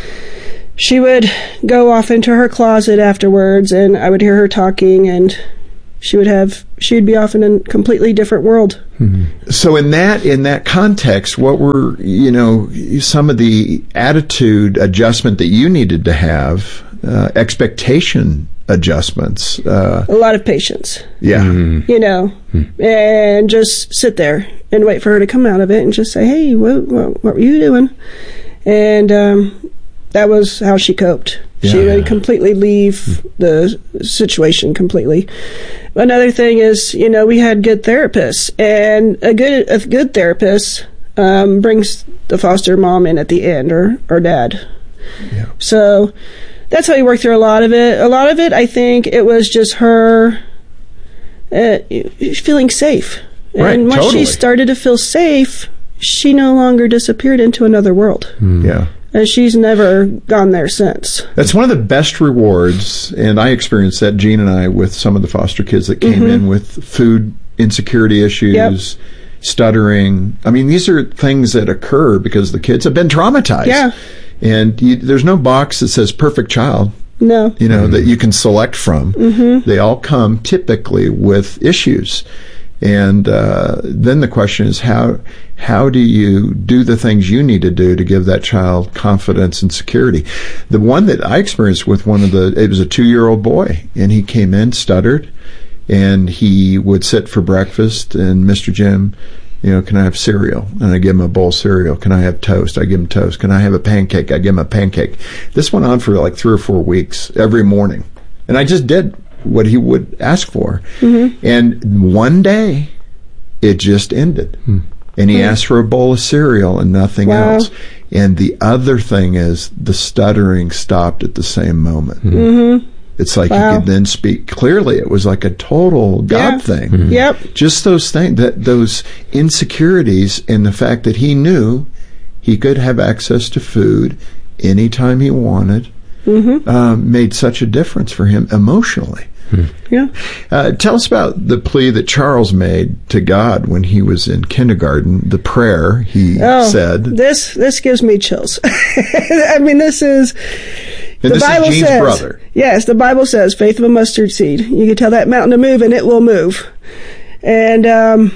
Speaker 11: She would go off into her closet afterwards, and I would hear her talking, and she would have she would be off in a completely different world.
Speaker 8: Mm-hmm. So in that in that context, what were, you know, some of the attitude adjustment that you needed to have, uh, expectation adjustmants? Uh,
Speaker 11: a lot of patience.
Speaker 8: Yeah. Mm-hmm.
Speaker 11: You know, mm-hmm. and just sit there and wait for her to come out of it and just say, hey, what, what, what were you doing? And um, that was how she coped. Yeah. She would completely leave the situation completely. Another thing is, you know, we had good therapists, and a good a good therapist um, brings the foster mom in at the end, or, or dad. Yeah. So that's how we worked through a lot of it. A lot of it, I think, it was just her uh, feeling safe.
Speaker 8: Right,
Speaker 11: and once
Speaker 8: totally.
Speaker 11: she started to feel safe, she no longer disappeared into another world.
Speaker 8: Mm. Yeah.
Speaker 11: And she's never gone there since.
Speaker 8: That's one of the best rewards, and I experienced that, Jean and I, with some of the foster kids that came mm-hmm. in with food insecurity issues, yep. stuttering. I mean, these are things that occur because the kids have been traumatized.
Speaker 11: Yeah.
Speaker 8: And you, there's no box that says perfect child.
Speaker 11: No.
Speaker 8: You know, mm-hmm. that you can select from. Mm-hmm. They all come typically with issues. And uh, then the question is, how how do you do the things you need to do to give that child confidence and security? The one that I experienced with one of the, it was a two-year-old boy, and he came in, stuttered, and he would sit for breakfast, and Mister Jim, you know, can I have cereal? And I give him a bowl of cereal. Can I have toast? I give him toast. Can I have a pancake? I give him a pancake. This went on for like three or four weeks, every morning. And I just did what he would ask for. Mm-hmm. And one day, it just ended. Hmm. And he mm-hmm. asked for a bowl of cereal and nothing
Speaker 11: wow.
Speaker 8: else. And the other thing is, the stuttering stopped at the same moment.
Speaker 11: Mm-hmm.
Speaker 8: It's like
Speaker 11: wow.
Speaker 8: he could then speak clearly. It was like a total God
Speaker 11: yeah.
Speaker 8: thing.
Speaker 11: Mm-hmm. Yep.
Speaker 8: Just those things, that those insecurities, and the fact that he knew he could have access to food anytime he wanted, mm-hmm. um, made such a difference for him emotionally.
Speaker 11: Yeah.
Speaker 8: Uh, tell us about the plea that Charles made to God when he was in kindergarten, the prayer he
Speaker 11: oh,
Speaker 8: said.
Speaker 11: This this gives me chills. I mean, this is...
Speaker 8: And
Speaker 11: the
Speaker 8: this
Speaker 11: Bible
Speaker 8: is Jean's
Speaker 11: says,
Speaker 8: brother.
Speaker 11: Yes, the Bible says, faith of a mustard seed. You can tell that mountain to move, and it will move. And um,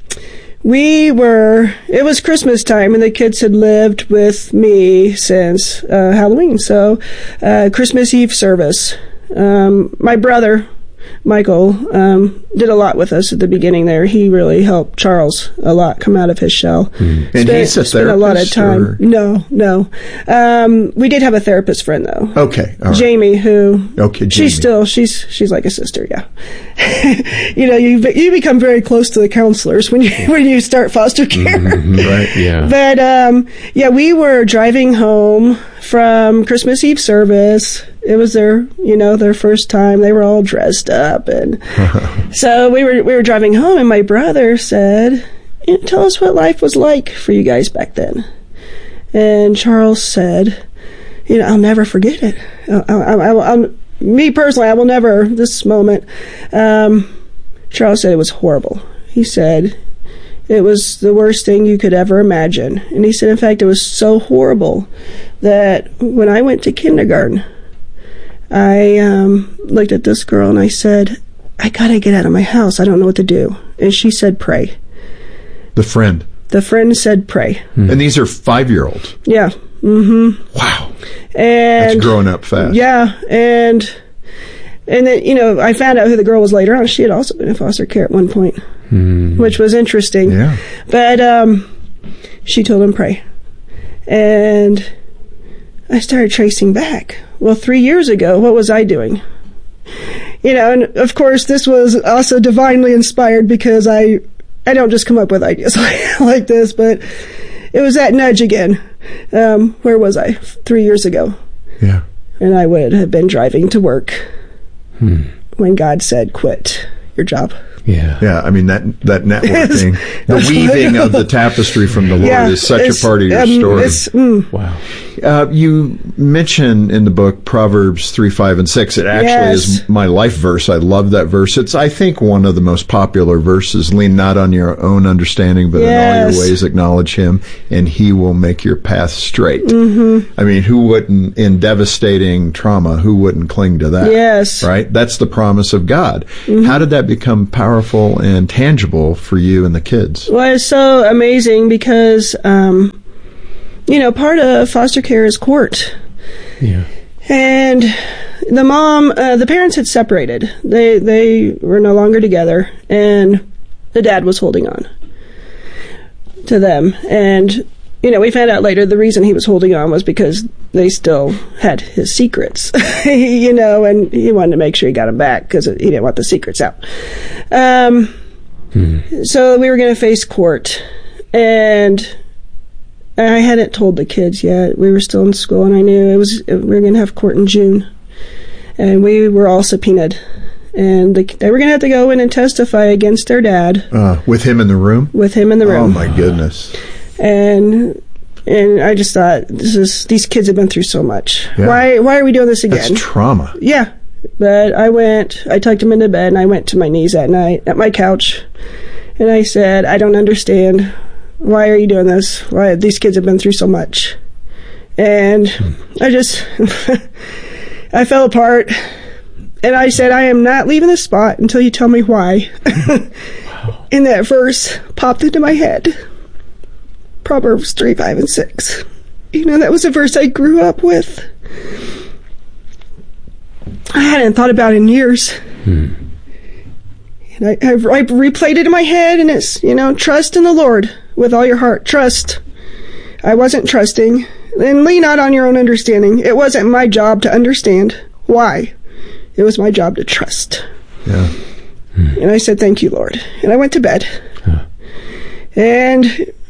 Speaker 11: we were... It was Christmas time, and the kids had lived with me since uh, Halloween. So, uh, Christmas Eve service... Um, my brother, Michael, um, did a lot with us at the beginning there. He really helped Charles a lot come out of his shell.
Speaker 8: Mm.
Speaker 11: Spent,
Speaker 8: And he's a
Speaker 11: spent a lot of
Speaker 8: therapist,
Speaker 11: time.
Speaker 8: or?
Speaker 11: No, no. Um, we did have a therapist friend though.
Speaker 8: Okay, all right.
Speaker 11: Jamie, who
Speaker 8: okay, Jamie.
Speaker 11: she's still she's she's like a sister. Yeah. You know, you you become very close to the counselors when you when you start foster care.
Speaker 8: Mm-hmm, right.
Speaker 9: Yeah.
Speaker 11: But um, yeah, we were driving home from Christmas Eve service. It was their, you know, their first time. They were all dressed up, and so we were we were driving home, and my brother said, "Tell us what life was like for you guys back then." And Charles said, "You know, I'll never forget it. I, I, I, I, me personally, I will never this moment." Um, Charles said it was horrible. He said it was the worst thing you could ever imagine, and he said, in fact, it was so horrible that when I went to kindergarten, I um, looked at this girl and I said, I gotta get out of my house. I don't know what to do. And she said, pray.
Speaker 8: The friend.
Speaker 11: The friend said, pray.
Speaker 8: Mm. And these are five-year-olds.
Speaker 11: Yeah. Mm-hmm.
Speaker 8: Wow.
Speaker 11: And
Speaker 8: that's growing up fast.
Speaker 11: Yeah. And and then, you know, I found out who the girl was later on. She had also been in foster care at one point, mm. which was interesting.
Speaker 8: Yeah.
Speaker 11: But um, she told him, pray. And I started tracing back. Well, three years ago, what was I doing? You know, and of course, this was also divinely inspired because I, I don't just come up with ideas like this, but it was that nudge again. Um, where was I three years ago?
Speaker 8: Yeah.
Speaker 11: And I would have been driving to work
Speaker 9: Hmm.
Speaker 11: when God said, quit your job.
Speaker 9: Yeah.
Speaker 8: Yeah, I mean, that that networking, the weaving of the tapestry from the Lord
Speaker 11: Yeah,
Speaker 8: is such a
Speaker 11: it's,
Speaker 8: part of your
Speaker 11: um,
Speaker 8: story.
Speaker 11: it's, mm,
Speaker 9: Wow.
Speaker 8: Uh, you mention in the book Proverbs three, five, and six. It actually
Speaker 11: Yes.
Speaker 8: is my life verse. I love that verse. It's, I think, one of the most popular verses. Lean not on your own understanding, but in all
Speaker 11: Yes.
Speaker 8: your ways acknowledge Him, and He will make your path straight.
Speaker 11: Mm-hmm.
Speaker 8: I mean, who wouldn't, in devastating trauma, who wouldn't cling to that?
Speaker 11: Yes.
Speaker 8: Right? That's the promise of God.
Speaker 11: Mhm.
Speaker 8: How did that become powerful and tangible for you and the kids?
Speaker 11: Well, it's so amazing because, um, you know, part of foster care is court.
Speaker 9: Yeah.
Speaker 11: And the mom, uh, the parents had separated. They they were no longer together, and the dad was holding on to them. And, you know, we found out later the reason he was holding on was because they still had his secrets, you know, and he wanted to make sure he got them back because he didn't want the secrets out. Um,
Speaker 9: Hmm.
Speaker 11: So we were going to face court, and I hadn't told the kids yet. We were still in school, and I knew it was we were going to have court in June, and we were all subpoenaed, and the, they were going to have to go in and testify against their dad
Speaker 8: Uh, with him in the room?
Speaker 11: with him in the room.
Speaker 8: Oh, my goodness.
Speaker 11: And and I just thought, this is these kids have been through so much.
Speaker 8: Yeah.
Speaker 11: Why why are we doing this again?
Speaker 8: That's trauma.
Speaker 11: Yeah. But I went, I tucked him into bed, and I went to my knees that night at my couch, and I said, I don't understand. Why are you doing this? Why these kids have been through so much? And I just, I fell apart, and I said, I am not leaving this spot until you tell me why. Wow. And that verse popped into my head. Proverbs three, five, and six. You know, that was a verse I grew up with. I hadn't thought about it in years.
Speaker 9: Hmm.
Speaker 11: And I, I, I replayed it in my head, and it's, you know, trust in the Lord with all your heart. Trust. I wasn't trusting. And lean not on your own understanding. It wasn't my job to understand why. It was my job to trust.
Speaker 8: Yeah.
Speaker 11: Hmm. And I said, thank you, Lord. And I went to bed. Huh. And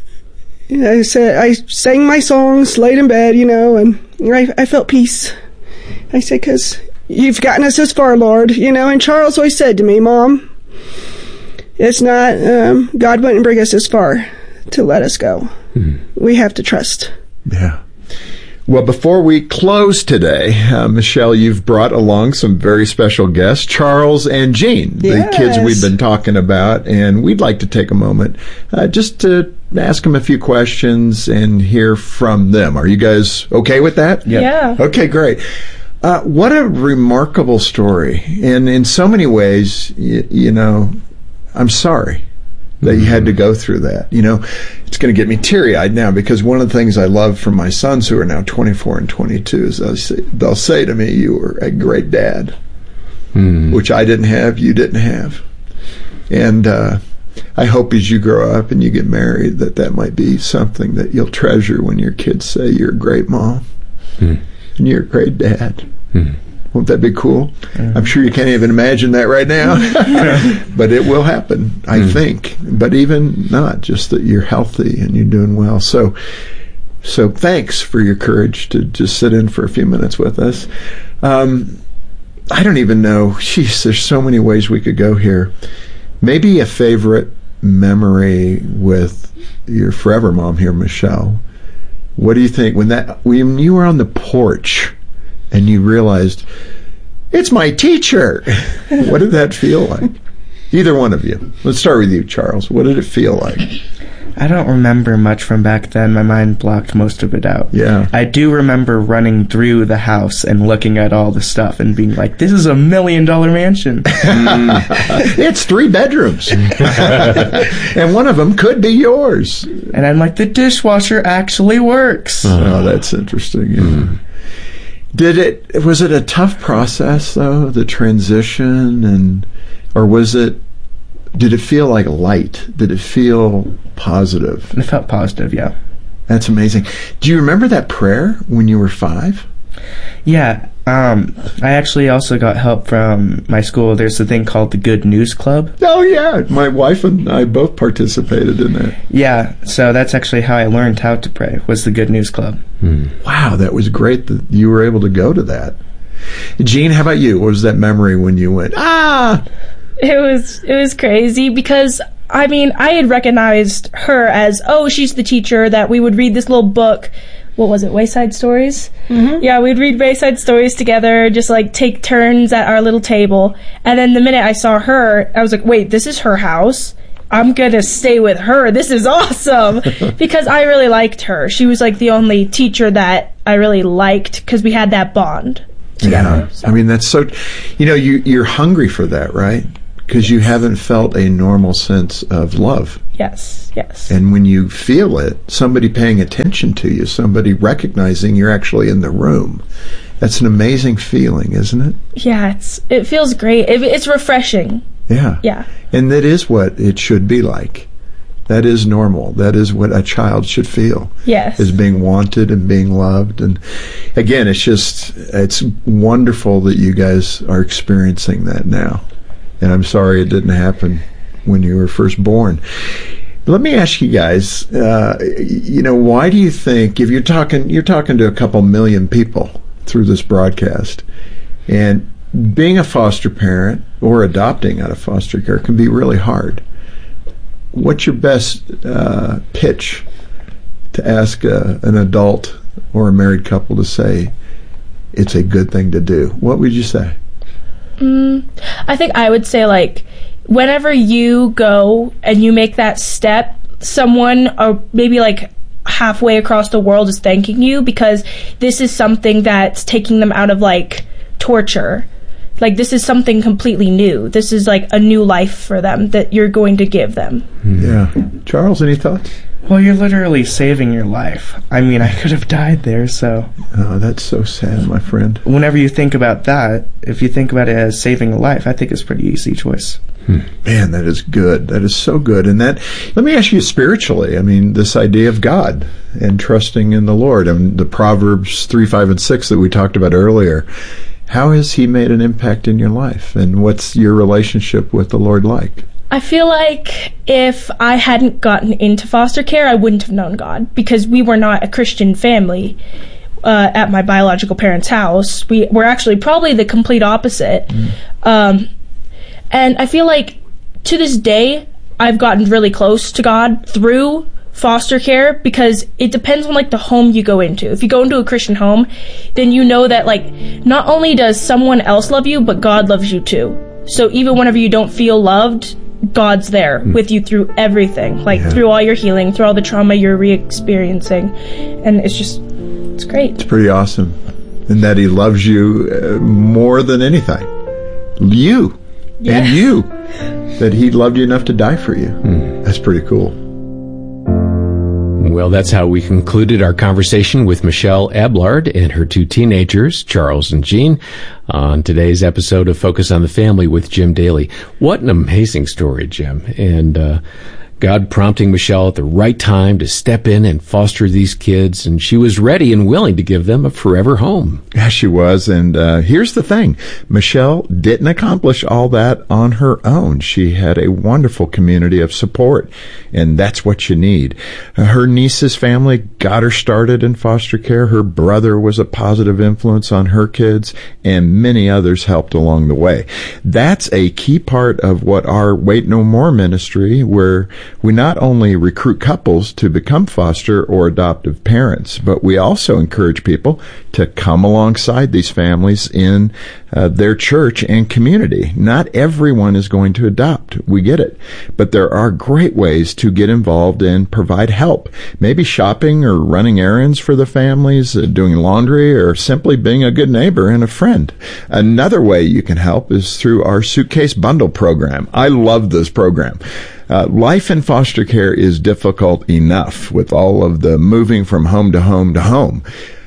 Speaker 11: I said, I sang my songs, laid in bed, you know, and I, I felt peace. I said, because you've gotten us this far, Lord, you know, and Charles always said to me, Mom, it's not, um, God wouldn't bring us this far to let us go. Hmm. We have to trust.
Speaker 8: Yeah. Well, before we close today, uh, Michelle, you've brought along some very special guests, Charles and Jean,
Speaker 11: yes.
Speaker 8: the kids we've been talking about, and we'd like to take a moment uh, just to ask them a few questions and hear from them. Are you guys okay with that?
Speaker 11: Yep. Yeah.
Speaker 8: Okay, great. Uh, what a remarkable story. And in so many ways, y- you know, I'm sorry that you had to go through that. You know, it's going to get me teary-eyed now because one of the things I love from my sons who are now twenty-four and twenty-two is they'll say, they'll say to me, you were a great dad, mm. which I didn't have, you didn't have. And uh, I hope as you grow up and you get married that that might be something that you'll treasure when your kids say you're a great mom mm. and you're a great dad. Mm. Won't that be cool? Mm. I'm sure you can't even imagine that right now, but it will happen, I mm. think. But even not, just that you're healthy and you're doing well. So, so thanks for your courage to just sit in for a few minutes with us. Um, I don't even know. Jeez, there's so many ways we could go here. Maybe a favorite memory with your forever mom here, Michelle. What do you think when that when you were on the porch and you realized, it's my teacher? What did that feel like? Either one of you. Let's start with you, Charles. What did it feel like?
Speaker 12: I don't remember much from back then. My mind blocked most of it out.
Speaker 8: Yeah.
Speaker 12: I do remember running through the house and looking at all the stuff and being like, this is a million dollar mansion.
Speaker 8: It's three bedrooms. And one of them could be yours.
Speaker 12: And I'm like, the dishwasher actually works.
Speaker 8: Oh, that's interesting. Yeah. Mm. Did it, was it a tough process though, the transition, and, or was it, did it feel like light? Did it feel positive?
Speaker 12: It felt positive, yeah.
Speaker 8: That's amazing. Do you remember that prayer when you were five?
Speaker 12: Yeah. Um, I actually also got help from my school. There's a thing called the Good News Club.
Speaker 8: Oh, yeah. My wife and I both participated in that.
Speaker 12: Yeah. So that's actually how I learned how to pray, was the Good News Club.
Speaker 8: Hmm. Wow, that was great that you were able to go to that. Gene, how about you? What was that memory when you went, ah?
Speaker 13: It was, it was crazy because, I mean, I had recognized her as, oh, she's the teacher that we would read this little book. What was it, Wayside Stories? Mm-hmm. Yeah, we'd read Wayside Stories together, just like take turns at our little table. And then the minute I saw her, I was like, wait, this is her house? I'm gonna stay with her. This is awesome. Because I really liked her. She was like the only teacher that I really liked because we had that bond together.
Speaker 8: Yeah, so. I mean, that's so, you know, you, you're hungry for that, right? Because you haven't felt a normal sense of love.
Speaker 13: Yes, yes.
Speaker 8: And when you feel it, somebody paying attention to you, somebody recognizing you're actually in the room, that's an amazing feeling, isn't it?
Speaker 13: Yeah, it's it feels great. It, it's refreshing.
Speaker 8: Yeah.
Speaker 13: Yeah.
Speaker 8: And that is what it should be like. That is normal. That is what a child should feel.
Speaker 13: Yes.
Speaker 8: Is being wanted and being loved. And again, it's just, it's wonderful that you guys are experiencing that now. And I'm sorry it didn't happen when you were first born. Let me ask you guys, uh, you know, why do you think, if you're talking, you're talking to a couple million people through this broadcast, and being a foster parent or adopting out of foster care can be really hard. What's your best uh, pitch to ask a, an adult or a married couple to say it's a good thing to do? What would you say?
Speaker 13: Mm, I think I would say, like, whenever you go and you make that step, someone, or maybe like halfway across the world, is thanking you, because this is something that's taking them out of like torture. Like, this is something completely new. This is like a new life for them that you're going to give them.
Speaker 8: Yeah. Charles, any thoughts?
Speaker 12: Well, you're literally saving your life. I mean, I could have died there, so...
Speaker 8: Oh, that's so sad, my friend.
Speaker 12: Whenever you think about that, if you think about it as saving a life, I think it's a pretty easy choice.
Speaker 8: Hmm. Man, that is good. That is so good. And that, let me ask you spiritually, I mean, this idea of God and trusting in the Lord, I mean, the Proverbs three, five, and six that we talked about earlier, how has He made an impact in your life? And what's your relationship with the Lord like?
Speaker 13: I feel like if I hadn't gotten into foster care, I wouldn't have known God, because we were not a Christian family uh, at my biological parents' house. We were actually probably the complete opposite. Mm. Um, and I feel like to this day, I've gotten really close to God through foster care, because it depends on like the home you go into. If you go into a Christian home, then you know that like not only does someone else love you, but God loves you too. So even whenever you don't feel loved, God's there mm. with you through everything, like yeah. through all your healing, through all the trauma you're re-experiencing. And it's just, it's great.
Speaker 8: It's pretty awesome. And that He loves you uh, more than anything. You. Yeah. And you. That He loved you enough to die for you. Mm. That's pretty cool.
Speaker 9: Well, that's how we concluded our conversation with Michelle Ablard and her two teenagers, Charles and Jean, on today's episode of Focus on the Family with Jim Daly. What an amazing story, Jim. And uh, God prompting Michelle at the right time to step in and foster these kids, and she was ready and willing to give them a forever home.
Speaker 8: Yeah, she was. And uh, here's the thing. Michelle didn't accomplish all that on her own. She had a wonderful community of support, and that's what you need. Uh, her niece's family got her started in foster care. Her brother was a positive influence on her kids, and many others helped along the way. That's a key part of what our Wait No More ministry, where we not only recruit couples to become foster or adoptive parents, but we also encourage people to come alongside these families in uh, their church and community. Not everyone is going to adopt. We get it. But there are great ways to get involved and provide help. Maybe shopping or running errands for the families, uh, doing laundry, or simply being a good neighbor and a friend. Another way you can help is through our Suitcase Bundle program. I love this program. Uh, life in foster care is difficult enough with all of the moving from home to home to home.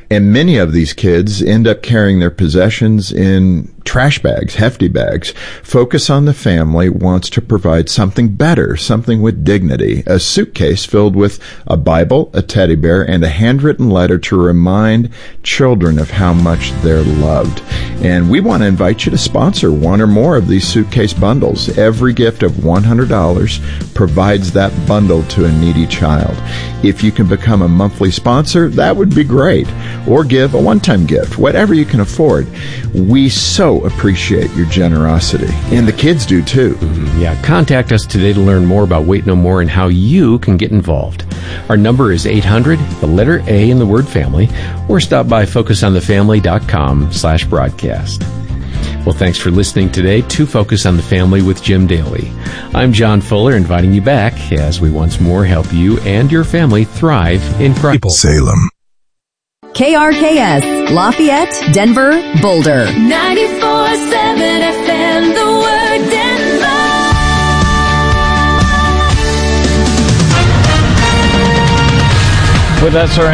Speaker 8: And many of these kids end up carrying their possessions in trash bags, hefty bags. Focus on the Family wants to provide something better, something with dignity, a suitcase filled with a Bible, a teddy bear, and a handwritten letter to remind children of how much they're loved. And we want to invite you to sponsor one or more of these suitcase bundles. Every gift of one hundred dollars provides that bundle to a needy child. If you can become a monthly sponsor, that would be great. Or give a one-time gift, whatever you can afford. We so appreciate your generosity. And the kids do too.
Speaker 9: Mm-hmm. Yeah, contact us today to learn more about Wait No More and how you can get involved. Our number is eight hundred, the letter A in the word family, or stop by focusonthefamily.com slash broadcast. Well, thanks for listening today to Focus on the Family with Jim Daly. I'm John Fuller, inviting you back as we once more help you and your family thrive in Christ.
Speaker 14: Salem.
Speaker 7: K R K S, Lafayette, Denver, Boulder.
Speaker 15: ninety-four seven F M, the word Denver.
Speaker 16: Well, that's our